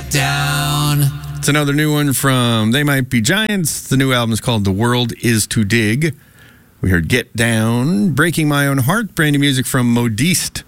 Get Down. It's another new one from They Might Be Giants. The new album is called The World Is to Dig. We heard Get Down, Breaking My Own Heart, brand new music from Modiste.